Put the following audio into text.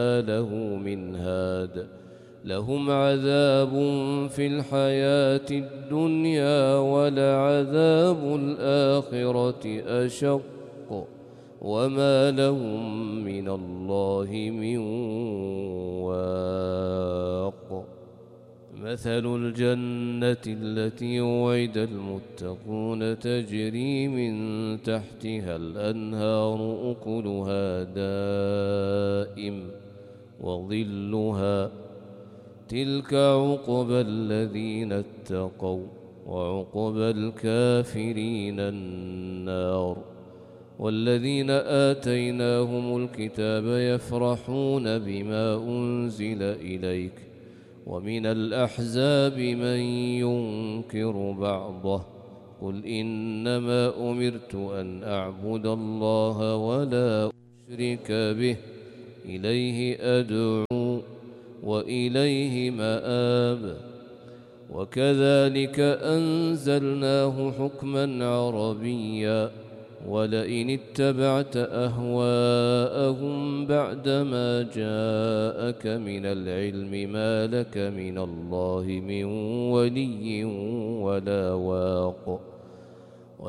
له من هاد لهم عذاب في الحياة الدنيا ولعذاب الآخرة أشق وما لهم من الله من واق. مثل الجنة التي وعد المتقون تجري من تحتها الأنهار أكلها دائم وظلها تلك عقبى الذين اتقوا وعقبى الكافرين النار. والذين آتيناهم الكتاب يفرحون بما أنزل إليك ومن الأحزاب من ينكر بعضه قل إنما أمرت أن أعبد الله ولا أشرك به إليه أدعو وإليه مآب. وكذلك أنزلناه حكما عربيا ولئن اتبعت أهواءهم بعدما جاءك من العلم ما لك من الله من ولي ولا واق.